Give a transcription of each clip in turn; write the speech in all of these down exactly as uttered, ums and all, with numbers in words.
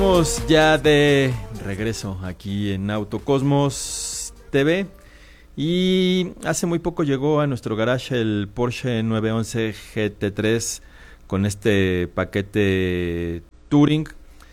Estamos ya de regreso aquí en Autocosmos T V y hace muy poco llegó a nuestro garage el Porsche nueve once G T tres con este paquete Touring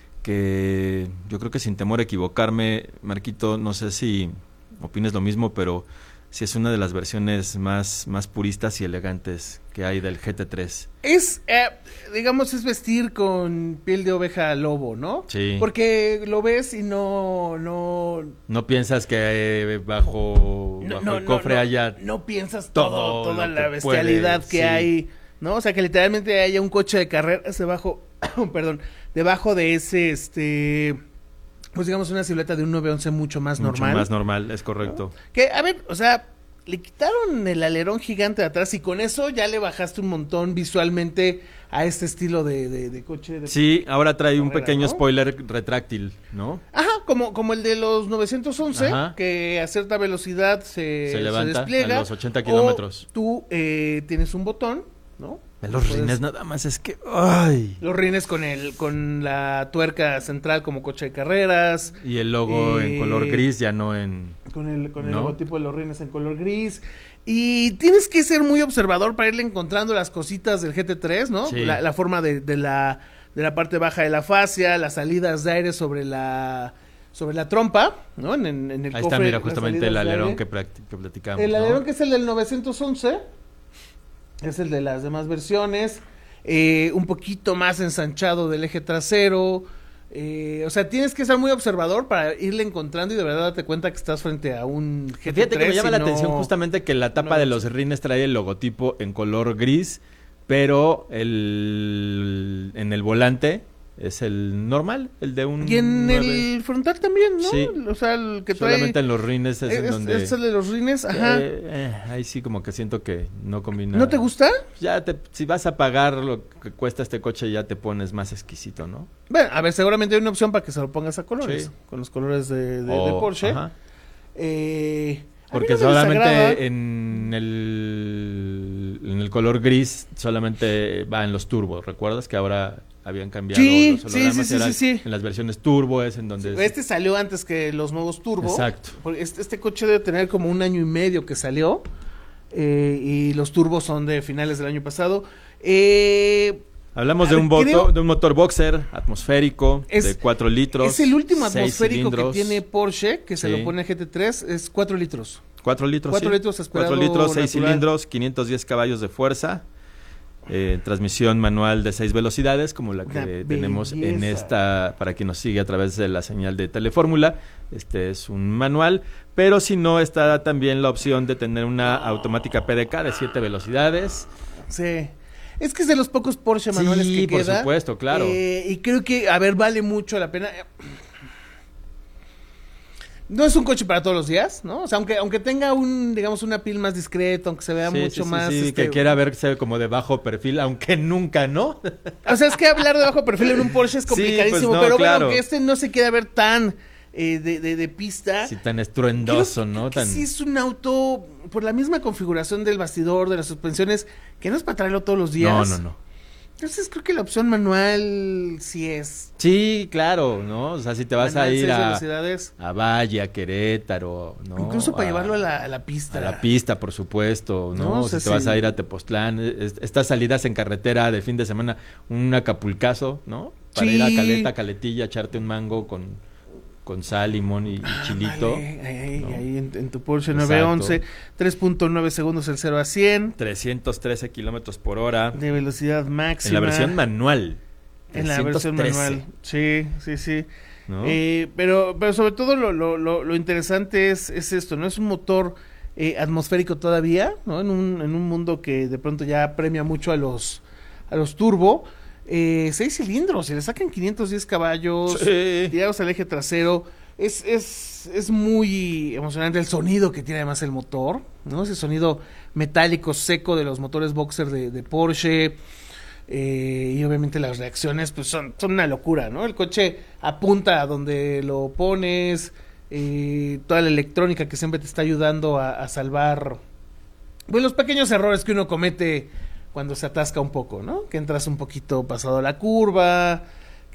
que yo creo que sin temor a equivocarme, Marquito, no sé si opines lo mismo, pero sí es una de las versiones más, más puristas y elegantes que hay del G T tres. Es, eh, digamos, es vestir con piel de oveja lobo, ¿no? Sí. Porque lo ves y no... No, no piensas que eh, bajo, no, bajo no, el cofre no, haya... No piensas todo, todo toda lo la que bestialidad puede, que sí. hay, ¿no? O sea, que literalmente haya un coche de carreras debajo, perdón, debajo de ese, este... pues digamos una silueta de un nueve once mucho más mucho normal. Mucho más normal, es correcto. ¿No? Que, a ver, o sea, le quitaron el alerón gigante de atrás y con eso ya le bajaste un montón visualmente a este estilo de, de, de coche. De sí, ahora trae carrera, un pequeño ¿no? spoiler retráctil, ¿no? Ajá, como, como el de los novecientos once, Ajá. que a cierta velocidad se, se levanta se despliega. a los ochenta kilómetros. O tú eh, tienes un botón, ¿no? De los Puedes, rines nada más es que... ¡ay! Los rines con el con la tuerca central como coche de carreras. Y el logo eh, en color gris, ya no en... Con el, con el ¿no? logotipo de los rines en color gris. Y tienes que ser muy observador para irle encontrando las cositas del G T tres, ¿no? Sí. La, la forma de, de la de la parte baja de la fascia, las salidas de aire sobre la sobre la trompa, ¿no? En, en, en el Ahí cofre, está, mira, justamente el alerón que, que platicamos, El ¿no? alerón que es el del novecientos once, es el de las demás versiones, eh, un poquito más ensanchado del eje trasero. Eh, o sea, tienes que ser muy observador para irle encontrando y de verdad darte cuenta que estás frente a un G T tres. Fíjate que me llama la no, atención justamente que la tapa no, de los rines trae el logotipo en color gris, pero el en el volante es el normal, el de un y en nueve. el frontal también, ¿no? Sí. O sea, el que trae... Solamente en los rines es, es, en donde... es el de los rines, ajá. Eh, eh, ahí sí como que siento que no combina. ¿No te gusta? Ya te, si vas a pagar lo que cuesta este coche ya te pones más exquisito, ¿no? Bueno, a ver, seguramente hay una opción para que se lo pongas a colores, Sí. con los colores de, de, O- de Porsche. ajá. Eh, a mí Porque no me desagrada. solamente en el en el color gris solamente va en los turbos. ¿Recuerdas que ahora habían cambiado Sí, los sí, hologramas? sí, sí, Eran sí, sí. En las versiones turbo es en donde... Este salió antes que los nuevos turbo. Exacto. Porque Este, este coche debe tener como un año y medio que salió. Eh, y los turbos son de finales del año pasado. Eh, Hablamos a de ver, un, voto, creo- de un motor boxer atmosférico Es- de cuatro litros. es el último seis atmosférico cilindros. que tiene Porsche, que se Sí. lo pone el G T tres, es cuatro litros. cuatro litros, cuatro sí. litros aspirado cuatro litros, seis natural. cilindros, quinientos diez caballos de fuerza. Eh, transmisión manual de seis velocidades, como la que Una tenemos en belleza. esta, para quien nos sigue a través de la señal de Telefórmula. Este es un manual, pero si no, está también la opción de tener una automática P D K de siete velocidades. Sí. Es que es de los pocos Porsche manuales Sí, que por queda. supuesto, claro. Eh, y creo que, a ver, vale mucho la pena. No es un coche para todos los días, ¿no? O sea, aunque aunque tenga un, digamos, una pil más discreta, aunque se vea Sí, mucho sí, sí, más... sí, este, que quiera verse como de bajo perfil, aunque nunca, ¿no? O sea, es que hablar de bajo perfil en un Porsche es Sí, complicadísimo, pues no, pero claro. bueno, que este no se quiera ver tan eh, de, de, de pista. Así tan Creo- estruendoso, creo ¿no? que Tan... sí es un auto, por la misma configuración del bastidor, de las suspensiones, que no es para traerlo todos los días. No, no, no. Entonces creo que la opción manual sí es. Sí, claro, ¿no? O sea, si te vas Manual, a ir seis a, velocidades. a Valle, a Querétaro, ¿no? Incluso para A- llevarlo a la, a la pista. A la pista, por supuesto, ¿no? No, o si sea, te vas sí. a ir a Tepoztlán, es- estas salidas en carretera de fin de semana, un acapulcazo, ¿no? Para Sí. ir a Caleta, Caletilla, echarte un mango con, con sal, limón y, y chilito. Ándale, ahí, ahí, ¿no? ahí en, en tu Porsche Exacto. nueve once, tres punto nueve segundos el cero a cien trescientos trece kilómetros por hora. de velocidad máxima. En la versión manual. En la versión trescientos trece, manual. Sí, sí, sí. ¿no? Eh, pero, pero sobre todo lo, lo, lo, lo interesante es, es esto, ¿no? Es un motor eh, atmosférico todavía, ¿no? En un, en un mundo que de pronto ya premia mucho a los, a los turbo. Eh, seis cilindros, y le sacan quinientos diez caballos, Sí. tirados al eje trasero. Es, es, es muy emocionante el sonido que tiene además el motor, ¿no? Ese sonido metálico seco de los motores boxer de, de Porsche. Eh, y obviamente las reacciones pues son, son una locura, ¿no? El coche apunta a donde lo pones, eh, toda la electrónica que siempre te está ayudando a, a salvar pues los pequeños errores que uno comete cuando se atasca un poco, ¿no? Que entras un poquito pasado la curva,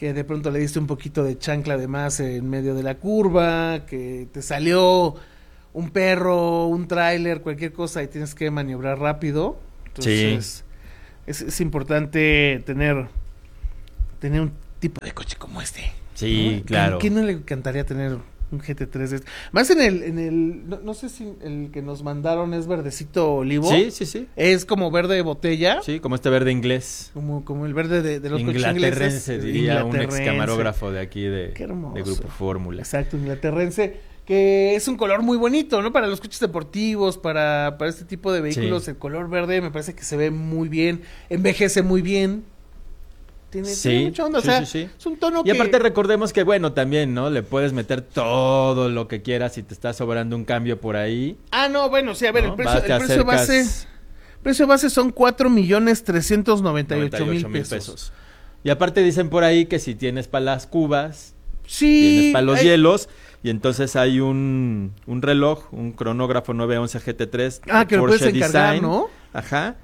que de pronto le diste un poquito de chancla de más en medio de la curva, que te salió un perro, un tráiler, cualquier cosa y tienes que maniobrar rápido. Entonces, Sí. es, es importante tener, tener un tipo de coche como este. Sí, ¿no? claro. ¿Quién no le encantaría tener un G T tres de este? Más en el, en el, no, no sé si el que nos mandaron es verdecito olivo. Sí, sí, sí. Es como verde botella. Sí, como este verde inglés. Como, como el verde de, de los coches Inglaterrense, ingleses. diría un ex Inglaterrense. camarógrafo de aquí de, Qué hermoso. de Grupo Fórmula. Exacto, inglaterrense, que es un color muy bonito, ¿no? Para los coches deportivos, para, para este tipo de vehículos, Sí. el color verde me parece que se ve muy bien, envejece muy bien. Tiene, Sí, tiene mucha onda, sí, o sea, sí, sí. es un tono Y que... aparte recordemos que, bueno, también, ¿no? Le puedes meter todo lo que quieras si te está sobrando un cambio por ahí. Ah, no, bueno, sí, a ver, ¿no? el precio, Vas, te el precio acercas base... precio base son cuatro millones trescientos noventa y ocho mil noventa y ocho pesos. Y aparte dicen por ahí que si tienes para las cubas, Sí. tienes para los hay- hielos, y entonces hay un, un reloj, un cronógrafo nueve once G T tres. Ah, que lo Porsche puedes encargar, Design. ¿no? Ajá.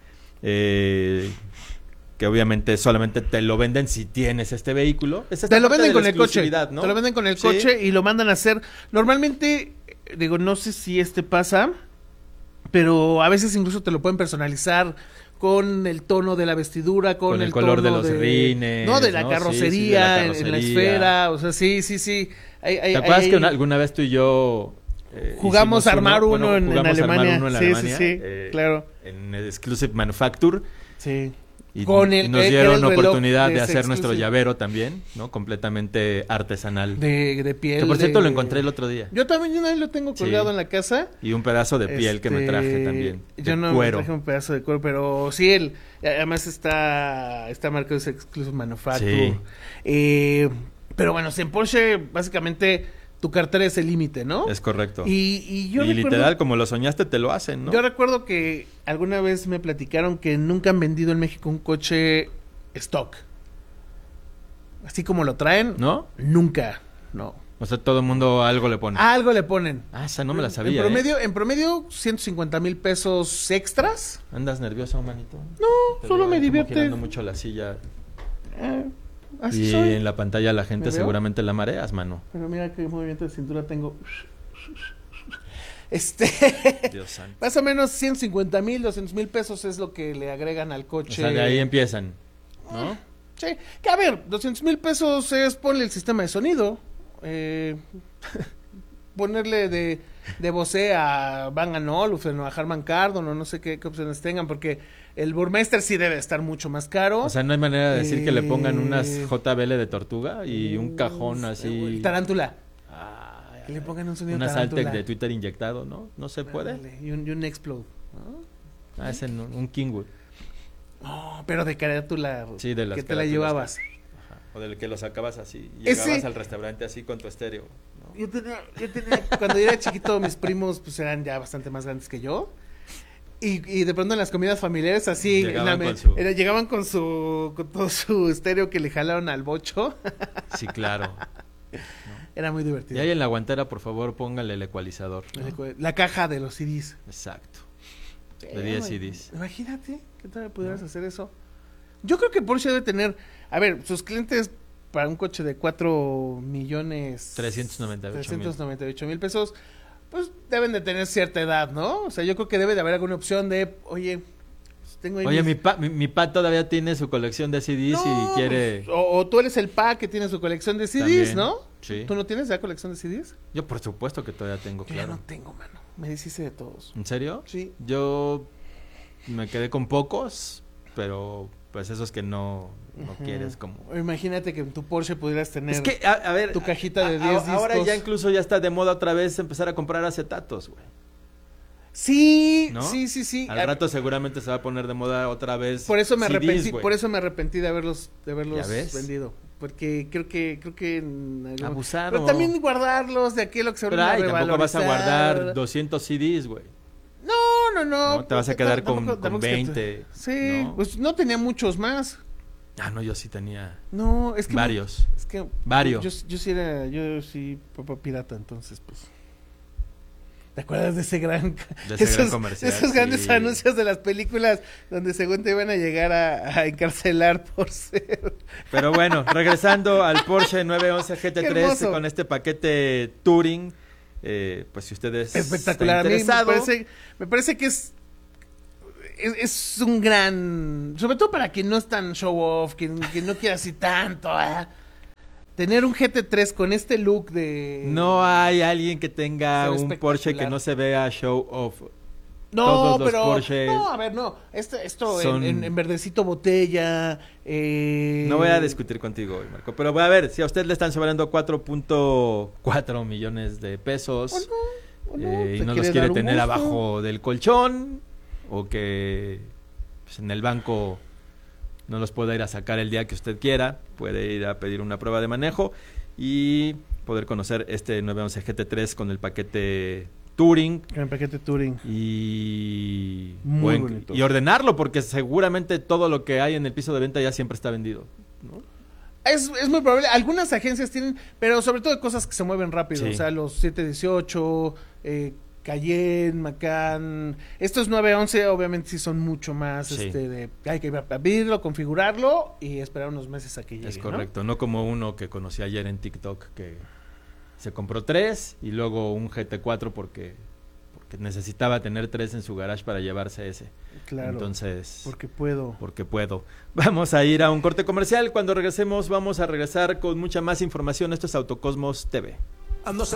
Eh, que obviamente solamente te lo venden si tienes este vehículo. Es esta Te lo parte venden de con la el coche. exclusividad, ¿no? Te lo venden con el Sí. coche y lo mandan a hacer. Normalmente, eh, digo, no sé si este pasa, pero a veces incluso te lo pueden personalizar con el tono de la vestidura, con, Con el color de tono los rines, no, de la ¿no? Sí, carrocería, sí, de la en- en la carrocería. esfera, o sea, sí, sí, sí. Hay- hay- ¿Te acuerdas hay- que una- alguna vez tú y yo eh, jugamos a hicimos armar uno, bueno, en, en jugamos a armar Alemania? uno en Sí, Alemania, sí, sí, eh, claro. En el Exclusive Manufacture. Sí. Y, Con el- y nos era dieron el reloj oportunidad de de ese hacer nuestro exclusive. llavero también, ¿no? Completamente artesanal. De, de piel. que por cierto de- lo encontré el otro día. Yo también yo también lo tengo colgado Sí. en la casa. Y un pedazo de piel que me traje Este, también. Yo de no cuero. me traje un pedazo de cuero, pero sí, el, además está, está marcado ese Exclusive Manufacture. Sí. Eh, pero bueno, si en Porsche, básicamente, tu cartera es el límite, ¿no? Es correcto. Y, y yo y recuerdo, literal, como lo soñaste, te lo hacen, ¿no? yo recuerdo que alguna vez me platicaron que nunca han vendido en México un coche stock. Así como lo traen, ¿No? nunca, no. O sea, todo el mundo algo le pone. Algo le ponen. Ah, esa no me la sabía, En ¿eh? promedio, en promedio ciento cincuenta mil pesos extras. ¿Andas nervioso, manito? No, Te solo veo me como divierte. girando mucho la silla. Eh, así Y soy. en la pantalla la ¿Me gente veo? seguramente la mareas, mano. Pero mira qué movimiento de cintura tengo. Este, Dios santo. más o menos ciento cincuenta mil, doscientos mil pesos es lo que le agregan al O coche. sea, de ahí empiezan, ¿no? Sí, que a ver, doscientos mil pesos es ponerle el sistema de sonido, eh, ponerle de, de Bose a Bang and Olufsen o a Harman Kardon o no sé qué, qué opciones tengan, porque el Burmeister sí debe estar mucho más caro. O sea, no hay manera de decir que le pongan unas Eh, J B L de tortuga y un cajón Uf, así. Tarántula. Ay, Que le pongan un sonido Una tarántula. Saltec de Twitter inyectado, ¿no? No se puede. Ándale, Y un, y un Explode. ¿no? Ah, ese no, un Kingwood. No, pero de carátula Sí, de las que te la carátulas llevabas. Ajá. O del que lo sacabas así. Y Ese- llegabas al restaurante así con tu estéreo, ¿no? Yo tenía, yo tenía, cuando yo era chiquito, mis primos pues eran ya bastante más grandes que yo. Y, y de pronto en las comidas familiares así Llegaban en la me- con su- era- llegaban con su con todo su estéreo que le jalaron al bocho. Sí, claro. Era muy Y divertido. ahí en la guantera, por favor, póngale el ecualizador, ¿no? La caja de los C Ds. Exacto. De diez Eh, C Ds. Imagínate que todavía pudieras hacer eso. Yo creo que Porsche debe tener, a ver, sus clientes para un coche de cuatro millones trescientos noventa y ocho mil. trescientos noventa y ocho mil pesos, pues deben de tener cierta edad, ¿no? O sea, yo creo que debe de haber alguna opción de, oye, pues, tengo ahí Oye, mis- mi pa, mi, mi pa todavía tiene su colección de C Ds No, y quiere... pues, o, o tú eres el pa que tiene su colección de C Ds, También, ¿no? sí. ¿Tú no tienes ya colección de C Ds? Yo por supuesto que todavía tengo, Yo ya claro. no tengo, mano. Me deshice de todos. ¿En serio? Sí. Yo me quedé con pocos, pero pues esos que no, no Ujú. quieres como... O imagínate que en tu Porsche pudieras tener... Es que, a, a ver... tu cajita de a- diez a- Ahora discos. ya incluso ya está de moda otra vez empezar a comprar acetatos, güey. Sí, ¿No? sí, sí, sí. Al Ah, rato seguramente se va a poner de moda otra vez. Por eso me C Ds, arrepentí, güey. por eso me arrepentí de haberlos, de haberlos ¿Ya ves? vendido. Porque creo que, creo que en algún- Abusado. Pero también guardarlos de aquí a lo que se Pero van a ay, tampoco vas a revalorizar. guardar doscientos C Ds, güey. No, no, no. No, te vas a Pues, quedar tampoco- con- con tampoco es que te- veinte, Sí, ¿no? pues no tenía muchos más. Ah, no, yo sí tenía No, es que varios. Es que Varios. Yo, yo sí era, yo sí papá pirata, entonces pues. ¿Te acuerdas de ese gran, de ese esos, gran comercial? Esos grandes sí. anuncios de las películas donde según te iban a llegar a, a encarcelar por ser... Pero bueno, regresando al Porsche nueve once G T tres con este paquete Touring, eh, pues si ustedes espectacular. A mí me parece, me parece que es, es es un gran, sobre todo para quien no es tan show off, quien, quien no quiere así tanto, ¿eh? Tener un G T tres con este look de... No hay alguien que tenga un Porsche que espectacular. no se vea show off. No, Todos los pero... Porsche No, a ver, no. Este, esto son- en, en, en verdecito botella. Eh... No voy a discutir contigo hoy, Marco. Pero a ver, si a usted le están sobrando cuatro punto cuatro millones de pesos O no, o no, eh, y te no quiere los quiere dar un tener gusto. abajo del colchón, o que pues, en el banco no los pueda ir a sacar el día que usted quiera, puede ir a pedir una prueba de manejo y poder conocer este nueve once G T tres con el paquete Touring Con el paquete Touring. y, Muy o en- bonito. y ordenarlo, porque seguramente todo lo que hay en el piso de venta ya siempre está vendido, ¿no? Es, es muy probable. Algunas agencias tienen, pero sobre todo cosas que se mueven rápido. Sí. O sea, los siete dieciocho, eh, Cayenne, Macan. Estos nueve once obviamente sí son mucho más, Sí. este, de hay que abrirlo, configurarlo y esperar unos meses a que llegue. Es ¿no? correcto, ¿no? Como uno que conocí ayer en TikTok que se compró tres y luego un G T cuatro porque, porque necesitaba tener tres en su garage para llevarse ese. Claro. Entonces, Porque puedo. porque puedo. Vamos a ir a un corte comercial. Cuando regresemos vamos a regresar con mucha más información. Esto es Autocosmos T V. Ando